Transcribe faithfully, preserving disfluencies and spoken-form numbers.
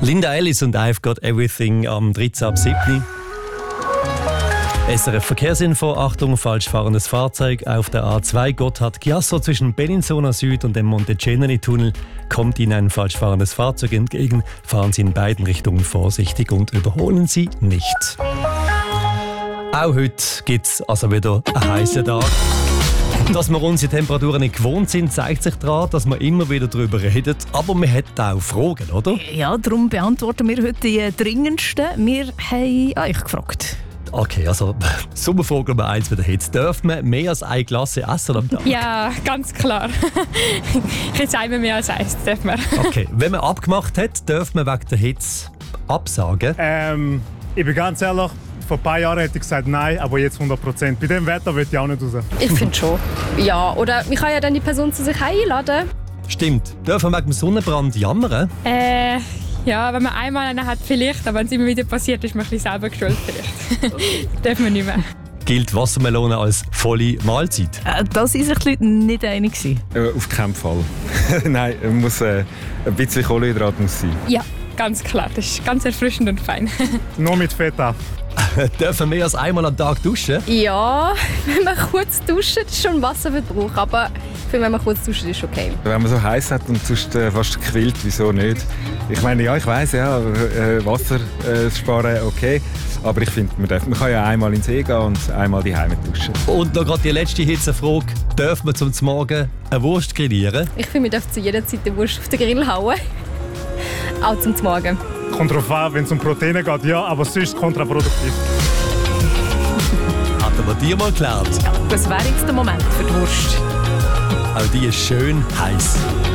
Linda Ellis und I've Got Everything am dreizehn ab sieben. S R F Verkehrsinfo, Achtung, falsch fahrendes Fahrzeug auf der A zwei Gotthard-Chiasso zwischen Bellinzona Süd und dem Monte-Ceneri-Tunnel kommt Ihnen ein falsch fahrendes Fahrzeug entgegen. Fahren Sie in beiden Richtungen vorsichtig und überholen Sie nicht. Auch heute gibt es also wieder einen heißen Tag. Dass wir unsere Temperaturen nicht gewohnt sind, zeigt sich daran, dass wir immer wieder darüber reden. Aber wir hätten auch Fragen, oder? Ja, darum beantworten wir heute die dringendsten. Wir haben euch gefragt. Okay, also Sommervogel Nummer eins wieder Hitze. Darf man mehr als eine Klasse essen am Tag? Ja, ganz klar. Ich sage mehr als eins, darf man. Okay, wenn man abgemacht hat, darf man wegen der Hitze absagen? Ähm, ich bin ganz ehrlich, vor ein paar Jahren hätte ich gesagt nein, aber jetzt hundert Prozent. Bei dem Wetter würde ich auch nicht raus. Ich finde schon. Ja, oder man kann ja dann die Person zu sich einladen. Stimmt. Dürfen wir wegen dem Sonnenbrand jammern? Äh, ja, wenn man einmal einen hat, vielleicht. Aber wenn es immer wieder passiert, ist man ein bisschen selber geschuld vielleicht. Darf man nicht mehr. Gilt Wassermelone als volle Mahlzeit? Äh, da sind sich die Leute nicht einig gewesen. Äh, auf keinen Fall. Nein, muss, äh, ein bisschen Kohlenhydrat muss sein. Ja, ganz klar. Das ist ganz erfrischend und fein. Nur mit Feta. Dürfen wir als einmal am Tag duschen? Ja, wenn man kurz duscht, ist schon Wasserverbrauch. Aber für wenn man kurz duscht, ist okay. Wenn man so heiß hat und sonst äh, fast quillt, wieso nicht? Ich meine, ja, ich weiss, ja, äh, Wasser äh, sparen, okay. Aber ich finde, man, man kann ja einmal in den See gehen und einmal die Heime duschen. Und noch gerade die letzte Hitzefrage. Dürfen wir zum Morgen eine Wurst grillieren? Ich finde, man darf zu jeder Zeit eine Wurst auf den Grill hauen. Auch zum Morgen. Kommt drauf an, wenn es um Proteine geht, ja, aber sonst kontraproduktiv. Hatten wir dir mal geklärt? Ja, das wäre jetzt der Moment für die Wurst. Auch die ist schön heiß.